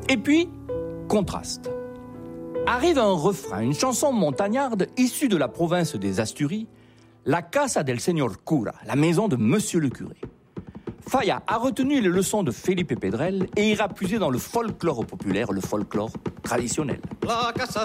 Et puis, contraste. Arrive un refrain, une chanson montagnarde issue de la province des Asturies, la Casa del Señor Cura, la maison de Monsieur le curé. Falla a retenu les leçons de Felipe Pedrel et ira puiser dans le folklore populaire, le folklore traditionnel. La casa